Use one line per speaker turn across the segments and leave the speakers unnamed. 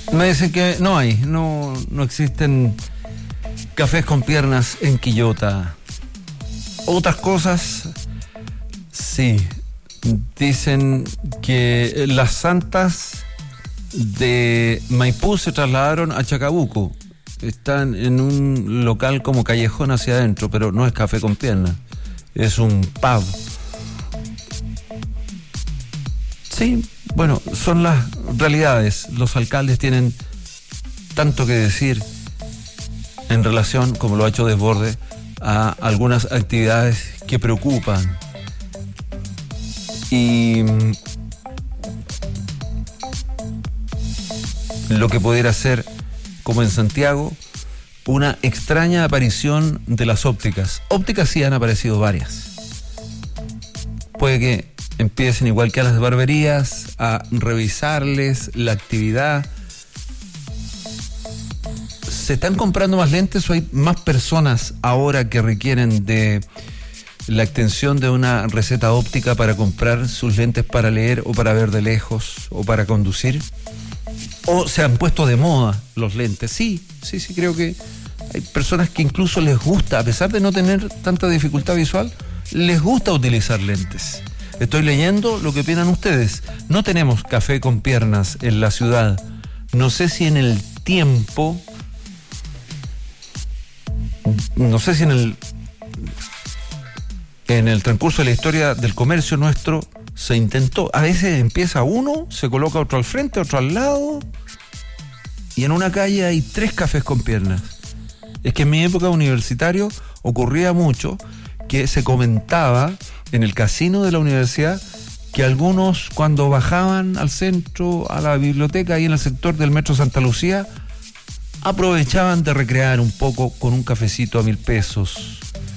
Me dicen que no existen cafés con piernas en Quillota. Otras cosas, sí. Dicen que las santas de Maipú se trasladaron a Chacabuco. Están en un local como callejón hacia adentro, pero no es café con piernas, es un pub. Sí, bueno, son las realidades. Los alcaldes tienen tanto que decir en relación, como lo ha hecho Desborde, a algunas actividades que preocupan. Y lo que pudiera ser, como en Santiago, una extraña aparición de las ópticas. Ópticas sí han aparecido varias. Puede que empiecen igual que a las barberías a revisarles la actividad. ¿Se están comprando más lentes o hay más personas ahora que requieren de la extensión de una receta óptica para comprar sus lentes para leer o para ver de lejos o para conducir? ¿O se han puesto de moda los lentes? Sí, creo que hay personas que incluso les gusta, a pesar de no tener tanta dificultad visual, les gusta utilizar lentes. Estoy leyendo lo que opinan ustedes. No tenemos café con piernas en la ciudad. No sé si en el tiempo, en el transcurso de la historia del comercio nuestro se intentó. A veces empieza uno, se coloca otro al frente, otro al lado, y en una calle hay 3 cafés con piernas. Es que en mi época universitaria ocurría mucho que se comentaba en el casino de la universidad que algunos, cuando bajaban al centro, a la biblioteca, ahí en el sector del Metro Santa Lucía, aprovechaban de recrear un poco con un cafecito a 1.000 pesos.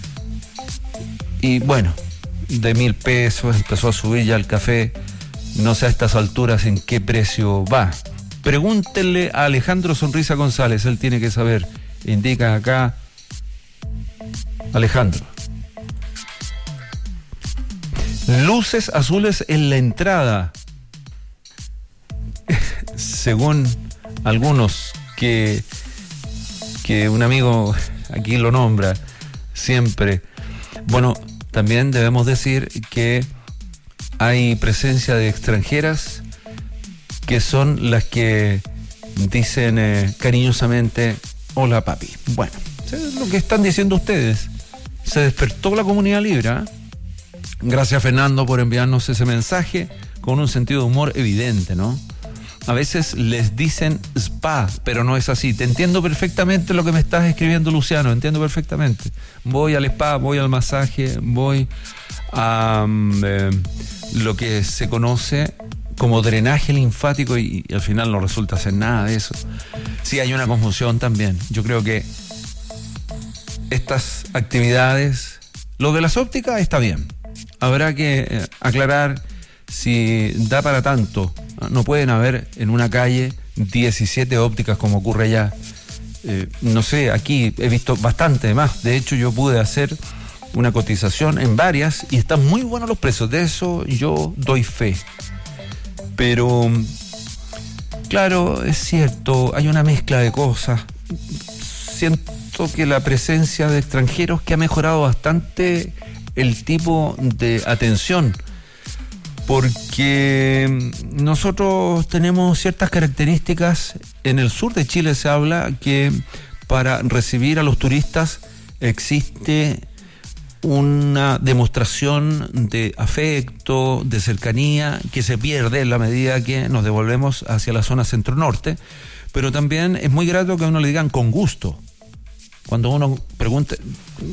Y bueno, de 1.000 pesos empezó a subir ya el café. No sé a estas alturas en qué precio va. Pregúntenle a Alejandro Sonrisa González, él tiene que saber. Indica acá Alejandro. Luces azules en la entrada. Según algunos que un amigo aquí lo nombra siempre. Bueno, también debemos decir que hay presencia de extranjeras que son las que dicen cariñosamente: hola papi. Bueno, es lo que están diciendo ustedes. Se despertó la comunidad libre, ¿eh? Gracias, Fernando, por enviarnos ese mensaje con un sentido de humor evidente, ¿no? A veces les dicen spa, pero no es así. Te entiendo perfectamente lo que me estás escribiendo, Luciano, entiendo perfectamente. Voy al spa, voy al masaje, voy a lo que se conoce como drenaje linfático y al final no resulta ser nada de eso. Sí, hay una confusión también. Yo creo que estas actividades, lo de las ópticas está bien. Habrá que aclarar si da para tanto. No pueden haber en una calle 17 ópticas como ocurre allá. No sé, aquí he visto bastante más. De hecho, yo pude hacer una cotización en varias y están muy buenos los precios. De eso yo doy fe. Pero, claro, es cierto, hay una mezcla de cosas. Siento que la presencia de extranjeros que ha mejorado bastante el tipo de atención, porque nosotros tenemos ciertas características. En el sur de Chile se habla que para recibir a los turistas existe una demostración de afecto, de cercanía, que se pierde en la medida que nos devolvemos hacia la zona centro-norte, pero también es muy grato que a uno le digan con gusto. Cuando uno pregunta,